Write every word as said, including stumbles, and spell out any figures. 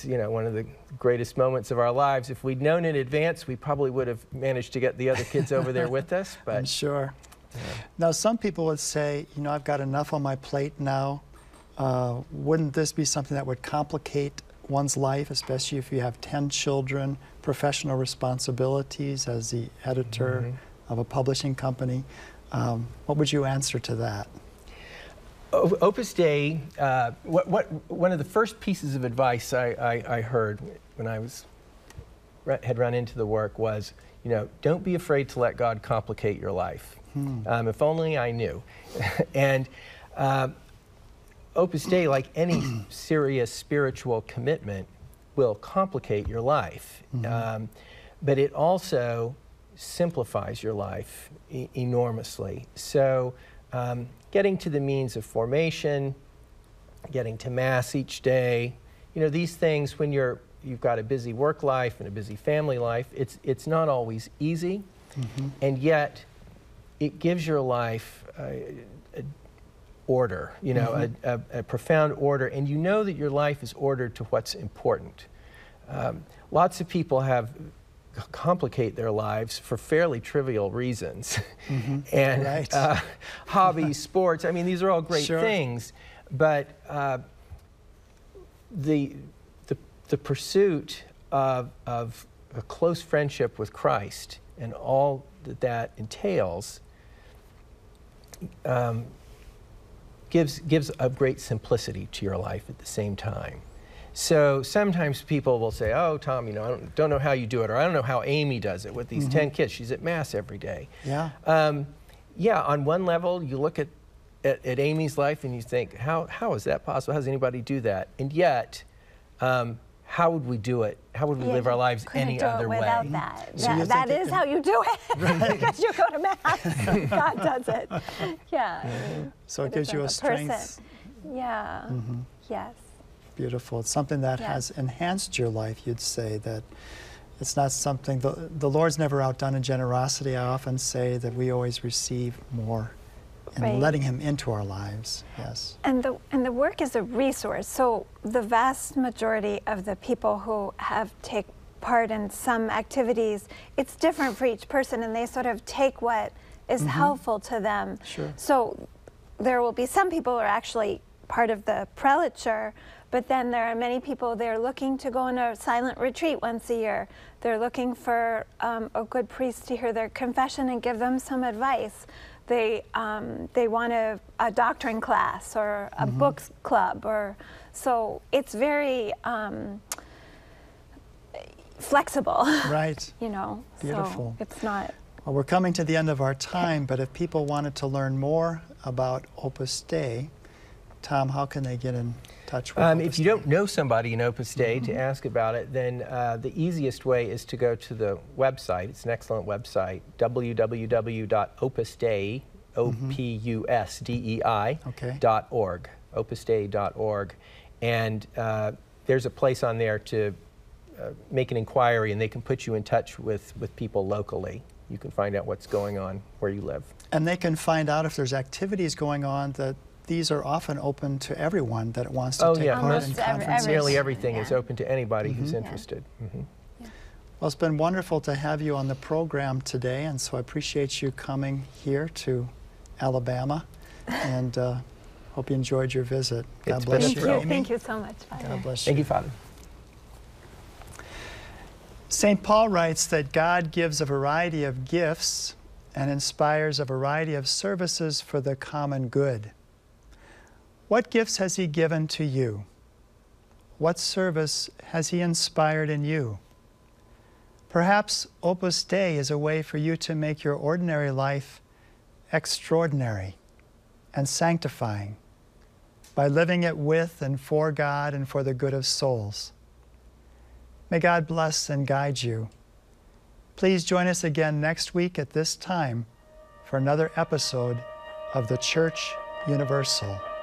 you know, one of the greatest moments of our lives. If we'd known in advance, we probably would have managed to get the other kids over there with us. But I'm sure. Yeah. Now, some people would say, you know, I've got enough on my plate now. Uh, wouldn't this be something that would complicate one's life, especially if you have ten children, professional responsibilities as the editor mm-hmm. of a publishing company? Um, what would you answer to that? Opus Dei, uh, what, what, one of the first pieces of advice I, I, I heard when I was, had run into the work was, you know, don't be afraid to let God complicate your life. Hmm. Um, if only I knew. And uh, Opus Dei, like any serious spiritual commitment, will complicate your life. Mm-hmm. um, but it also simplifies your life e enormously. So um, getting to the means of formation, getting to Mass each day, you know, these things, when you're, you've got a busy work life and a busy family life, it's, it's not always easy. Mm-hmm. And yet, it gives your life a, a order, you know, mm-hmm. a, a, a profound order, and you know that your life is ordered to what's important. Um, lots of people have complicate their lives for fairly trivial reasons. Mm-hmm. and right. uh, hobbies, sports, I mean, these are all great sure. things, but uh, the, the, the pursuit of, of a close friendship with Christ and all that that entails um, gives, gives a great simplicity to your life at the same time. So sometimes people will say, oh, Tom, you know, I don't, don't know how you do it, or I don't know how Amy does it with these mm-hmm. ten kids. She's at Mass every day. Yeah. Um, yeah, on one level, you look at, at, at Amy's life and you think, how, how is that possible? How does anybody do that? And yet, um, how would we do it? How would we yeah, live our lives any do other it way? Without that. So that that is how you do it, right. because you go to Mass. God does it. Yeah. yeah. So it, it gives you a, a strength. Person. Yeah. Mm-hmm. Yes. Beautiful. It's something that yes. has enhanced your life, you'd say, that it's not something, the, the Lord's never outdone in generosity. I often say that we always receive more in right. letting Him into our lives. Yes. And the, and the work is a resource. So the vast majority of the people who have take part in some activities, it's different for each person, and they sort of take what is mm-hmm. helpful to them. Sure. So there will be some people who are actually part of the prelature, but then there are many people, they're looking to go on a silent retreat once a year. They're looking for um, a good priest to hear their confession and give them some advice. They, um, they want a, a doctrine class or a mm-hmm. books club. Or, so it's very um, flexible. Right. You know, beautiful. So it's not. Well, we're coming to the end of our time, but if people wanted to learn more about Opus Dei, Tom, how can they get in touch with um, Opus If you Dei? don't know somebody in Opus Dei mm-hmm. to ask about it, then uh, the easiest way is to go to the website. It's an excellent website, w w w dot opus dei, O P U S D E I, okay. dot org, opus dei dot org. And uh, there's a place on there to uh, make an inquiry, and they can put you in touch with, with people locally. You can find out what's going on where you live. And they can find out if there's activities going on that these are often open to everyone that wants to oh, take yeah. part Almost in every, conferences. Nearly everything yeah. is open to anybody mm-hmm. who's Yeah. interested. Mm-hmm. Yeah. Well, it's been wonderful to have you on the program today, and so I appreciate you coming here to Alabama, and uh, hope you enjoyed your visit. God It's bless been a you, thrill. Amy. Thank you so much, Father. God bless Thank you. you, Father. Saint Paul writes that God gives a variety of gifts and inspires a variety of services for the common good. What gifts has He given to you? What service has He inspired in you? Perhaps Opus Dei is a way for you to make your ordinary life extraordinary and sanctifying by living it with and for God and for the good of souls. May God bless and guide you. Please join us again next week at this time for another episode of the Church Universal.